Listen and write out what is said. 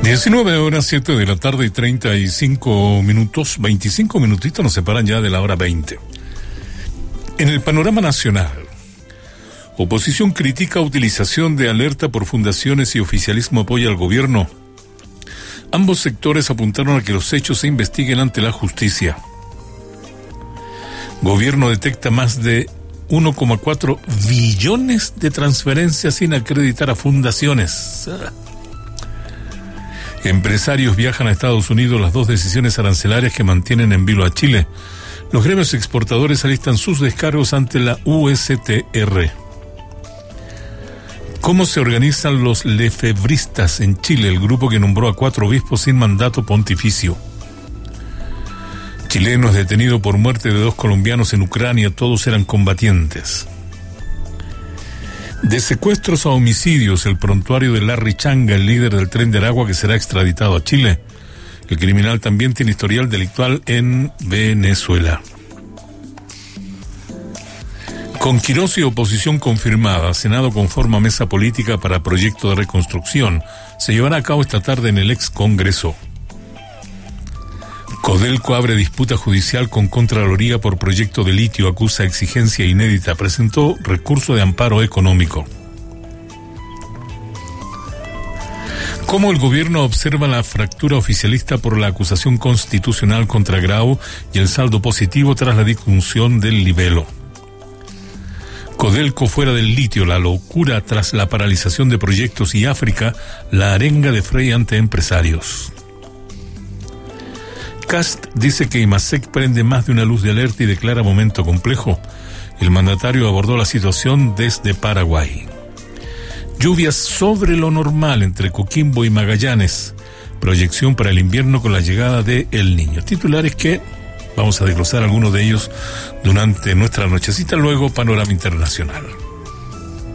19:07 de la tarde y 35 minutos, 25 minutitos nos separan ya de la hora 20. En el panorama nacional, oposición critica utilización de alerta por fundaciones y oficialismo apoya al gobierno. Ambos sectores apuntaron a que los hechos se investiguen ante la justicia. Gobierno detecta más de 1,4 billones de transferencias sin acreditar a fundaciones. Empresarios viajan a Estados Unidos, las dos decisiones arancelarias que mantienen en vilo a Chile. Los gremios exportadores alistan sus descargos ante la USTR. ¿Cómo se organizan los lefebristas en Chile, el grupo que nombró a 4 obispos sin mandato pontificio? Chileno es detenido por muerte de 2 colombianos en Ucrania, todos eran combatientes. De secuestros a homicidios, el prontuario de Larry Changa, el líder del Tren de Aragua, que será extraditado a Chile. El criminal también tiene historial delictual en Venezuela. Con Quirós y oposición confirmada, Senado conforma mesa política para proyecto de reconstrucción. Se llevará a cabo esta tarde en el ex Congreso. Codelco abre disputa judicial con Contraloría por proyecto de litio, acusa exigencia inédita, presentó recurso de amparo económico. ¿Cómo el gobierno observa la fractura oficialista por la acusación constitucional contra Grau y el saldo positivo tras la discusión del libelo? Codelco fuera del litio, la locura tras la paralización de proyectos y África, la arenga de Frey ante empresarios. Kast dice que Imasec prende más de una luz de alerta y declara momento complejo. El mandatario abordó la situación desde Paraguay. Lluvias sobre lo normal entre Coquimbo y Magallanes. Proyección para el invierno con la llegada de El Niño. Titulares que vamos a desglosar algunos de ellos durante nuestra nochecita, luego panorama internacional.